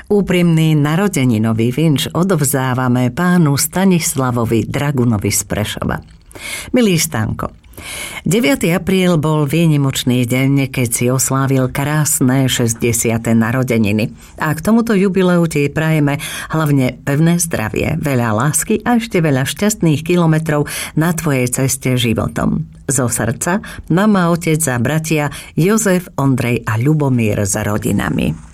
Úprimný narodeninový vinš odovzdávame pánu Stanislavovi Dragunovi z Prešova. Milý Stanko, 9. apríl bol výnimočný deň, keď si oslávil krásne 60. narodeniny. A k tomuto jubileu ti prajeme hlavne pevné zdravie, veľa lásky a ešte veľa šťastných kilometrov na tvojej ceste životom. Zo srdca mama, otec a bratia Jozef, Ondrej a Ľubomír za rodinami.